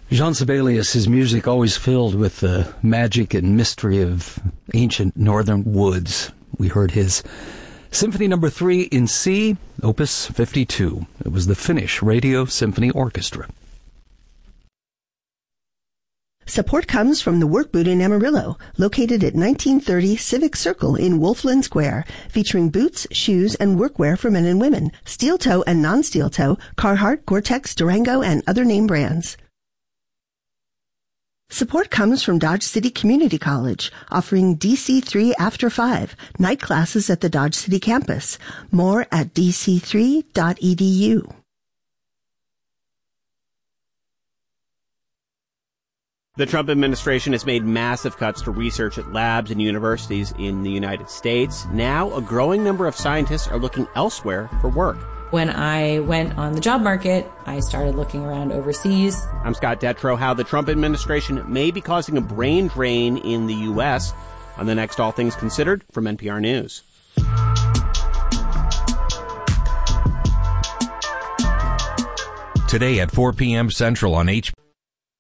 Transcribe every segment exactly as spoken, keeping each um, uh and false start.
Jean Sibelius, his music always filled with the magic and mystery of ancient northern woods. We heard his Symphony Number three in C, Opus fifty-two. It was the Finnish Radio Symphony Orchestra. Support comes from the Work Boot in Amarillo, located at nineteen thirty Civic Circle in Wolfland Square, featuring boots, shoes, and workwear for men and women, steel toe and non-steel toe, Carhartt, Gore-Tex, Durango, and other name brands. Support comes from Dodge City Community College, offering D C three After five, night classes at the Dodge City campus. More at d c three dot e d u. The Trump administration has made massive cuts to research at labs and universities in the United States. Now, a growing number of scientists are looking elsewhere for work. When I went on the job market, I started looking around overseas. I'm Scott Detrow. How the Trump administration may be causing a brain drain in the U S on the next All Things Considered from N P R News. Today at four p.m. Central on H B O.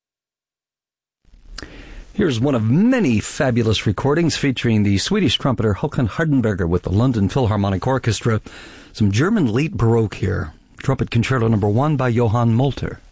Here's one of many fabulous recordings featuring the Swedish trumpeter Håkan Hardenberger with the London Philharmonic Orchestra. Some German late Baroque here. Trumpet Concerto Number one by Johann Molter.